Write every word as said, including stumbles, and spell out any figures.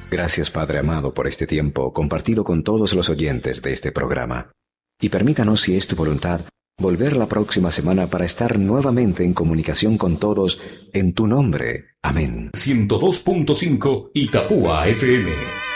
Gracias, Padre amado, por este tiempo compartido con todos los oyentes de este programa. Y permítanos, si es tu voluntad, volver la próxima semana para estar nuevamente en comunicación con todos en tu nombre. Amén. ciento dos punto cinco Itapúa F M.